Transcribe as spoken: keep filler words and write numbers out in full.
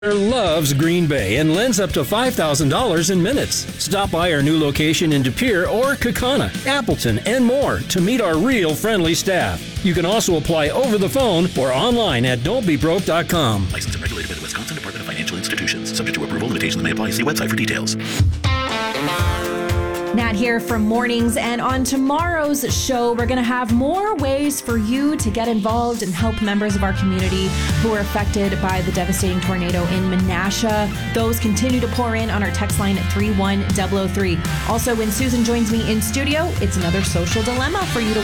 Loves Green Bay and lends up to five thousand dollars in minutes. Stop by our new location in De Pere or Kaukauna, Appleton, and more to meet our real friendly staff. You can also apply over the phone or online at don't be broke dot com. Licensed and regulated by the Wisconsin Department of Financial Institutions. Subject to approval, limitations may apply. See website for details. Nat here from Mornings, and on tomorrow's show, we're going to have more ways for you to get involved and help members of our community who are affected by the devastating tornado in Menasha. Those continue to pour in on our text line at three one zero zero three. Also, when Susan joins me in studio, it's another social dilemma for you to